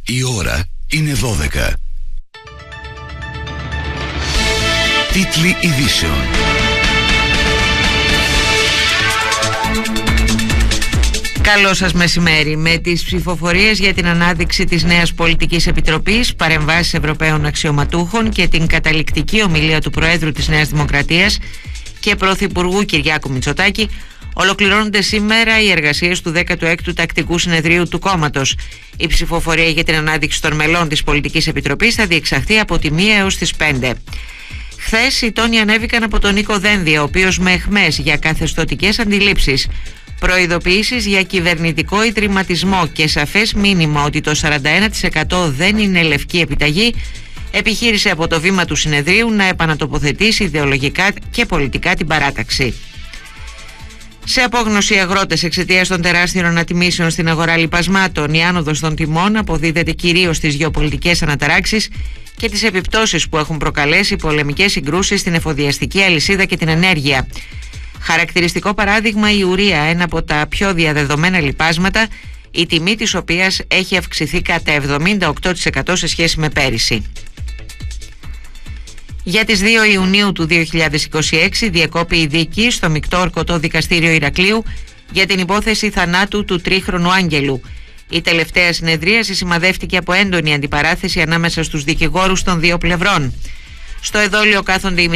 Η ώρα είναι 12. Τίτλοι ειδήσεων. Καλό σας μεσημέρι. Με τις ψηφοφορίες για την ανάδειξη της νέας πολιτικής επιτροπής, παρεμβάσεις Ευρωπαίων αξιωματούχων και την καταληκτική ομιλία του Προέδρου της Νέας Δημοκρατίας και Πρωθυπουργού Κυριάκου Μητσοτάκη, ολοκληρώνονται σήμερα οι εργασίες του 16ου Τακτικού Συνεδρίου του κόμματος. Η ψηφοφορία για την ανάδειξη των μελών της πολιτικής επιτροπής θα διεξαχθεί από τη 1 έως τις 5. Χθες οι τόνοι ανέβηκαν από τον Νίκο Δένδια, ο οποίος με αιχμές για καθεστωτικές αντιλήψεις, προειδοποιήσεις για κυβερνητικό ιδρυματισμό και σαφές μήνυμα ότι το 41% δεν είναι λευκή επιταγή, επιχείρησε από το βήμα του συνεδρίου να επανατοποθετήσει ιδεολογικά και πολιτικά την παράταξη. Σε απόγνωση οι αγρότες εξαιτίας των τεράστιων ανατιμήσεων στην αγορά λιπασμάτων, η άνοδος των τιμών αποδίδεται κυρίως στις γεωπολιτικές αναταράξεις και τις επιπτώσεις που έχουν προκαλέσει πολεμικές συγκρούσεις στην εφοδιαστική αλυσίδα και την ενέργεια. Χαρακτηριστικό παράδειγμα η ουρία, ένα από τα πιο διαδεδομένα λιπάσματα, η τιμή της οποίας έχει αυξηθεί κατά 78% σε σχέση με πέρυσι. Για τις 2 Ιουνίου του 2026 διεκόπη η δίκη στο Μεικτό Ορκωτό Δικαστήριο Ηρακλείου για την υπόθεση θανάτου του τρίχρονου Άγγελου. Η τελευταία συνεδρίαση σημαδεύτηκε από έντονη αντιπαράθεση ανάμεσα στους δικηγόρους των δύο πλευρών. Στο εδόλιο κάθονται οι